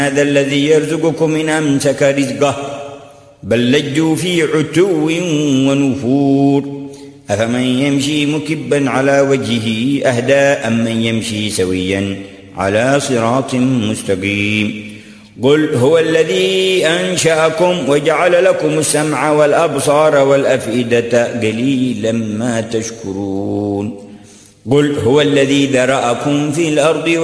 هذا الذي يرزقكم إن أمسك رزقه بل لجوا في عتو ونفور أفمن يمشي مكبا على وجهه أهدى أمن يمشي سويا على صراط مستقيم قل هو الذي أنشأكم وجعل لكم السمع والأبصار والأفئدة قليلا ما تشكرون قل هو الذي ذرأكم في الأرض